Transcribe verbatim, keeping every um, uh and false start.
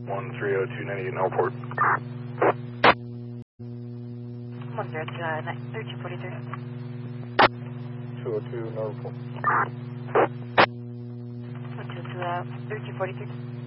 one three oh two ninety-eight Northport. one zero two, uh, thirteen forty-three. two oh two Northport. one two two, uh, thirteen forty-three.